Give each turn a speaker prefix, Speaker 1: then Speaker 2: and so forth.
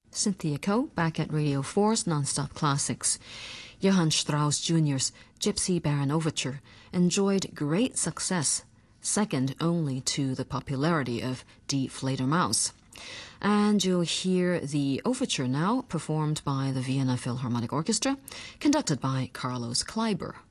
Speaker 1: Cynthia Ko back at Radio 4's Non-Stop Classics. Johann Strauss Jr.'s Gypsy Baron Overture enjoyed great success, second only to the popularity of Die Fledermaus. And you'll hear the overture now performed by the Vienna Philharmonic Orchestra, conducted by Carlos Kleiber.